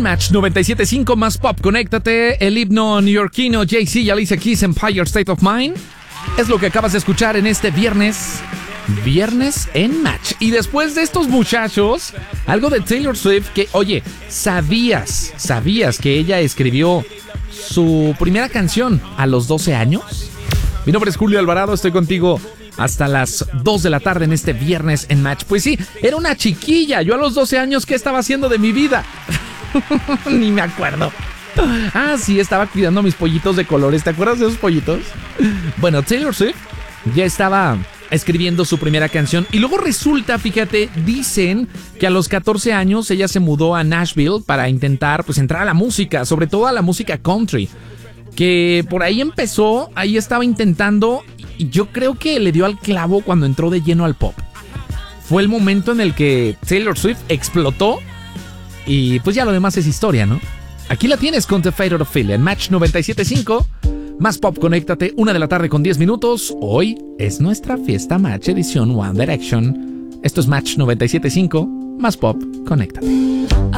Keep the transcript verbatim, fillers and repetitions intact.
Match noventa y siete punto cinco más pop. Conéctate. El himno neoyorquino Jay-Z y Alicia Keys, Empire State of Mind. Es lo que acabas de escuchar en este viernes. Viernes en Match. Y después de estos muchachos, algo de Taylor Swift que, oye, ¿sabías, sabías que ella escribió su primera canción a los doce años? Mi nombre es Julio Alvarado, estoy contigo hasta las dos de la tarde en este viernes en Match. Pues sí, era una chiquilla. Yo a los doce años, ¿qué estaba haciendo de mi vida? Ni me acuerdo. Ah, sí, estaba cuidando mis pollitos de colores. ¿Te acuerdas de esos pollitos? Bueno, Taylor Swift ya estaba escribiendo su primera canción. Y luego resulta, fíjate, dicen que a los catorce años ella se mudó a Nashville para intentar, pues, entrar a la música, sobre todo a la música country. Que por ahí empezó, ahí estaba intentando, y yo creo que le dio al clavo cuando entró de lleno al pop. Fue el momento en el que Taylor Swift explotó y pues ya lo demás es historia, ¿no? Aquí la tienes con The Fate of Philly en Match noventa y siete punto cinco. Más pop, conéctate, una de la tarde con diez minutos. Hoy es nuestra fiesta Match edición One Direction. Esto es Match noventa y siete punto cinco. Más pop, conéctate.